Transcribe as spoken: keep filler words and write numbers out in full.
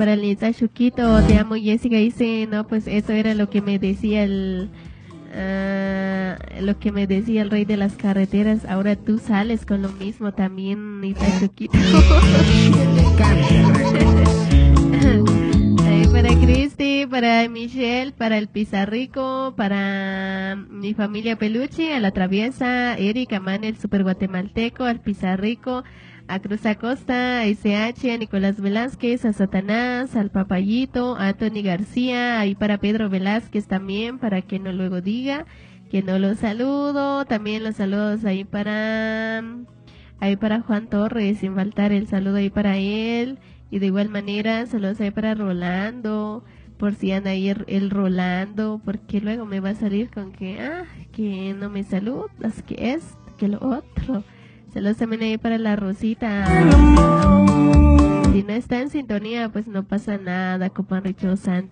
para el Nitsa Chuquito, te amo Jessica, dice, no, pues eso era lo que me decía el, uh, lo que me decía el rey de las carreteras, ahora tú sales con lo mismo también, Nitsa Chuquito. Para Cristi, para Michelle, para el Pizarrico, para mi familia Peluche, a la Traviesa, Erika, Amán, el super guatemalteco, al Pizarrico, a Cruz Acosta, a S H, a Nicolás Velázquez, a Satanás, al Papayito, a Tony García, ahí para Pedro Velázquez también, para que no luego diga que no lo saludo, también los saludos ahí para, ahí para Juan Torres, sin faltar el saludo ahí para él. Y de igual manera, saludos ahí para Rolando, por si anda ahí el, el Rolando, porque luego me va a salir con que, ah, que no me saludas, que es, que lo otro. Saludos también ahí para la Rosita. Si no está en sintonía, pues no pasa nada, compadre Santi.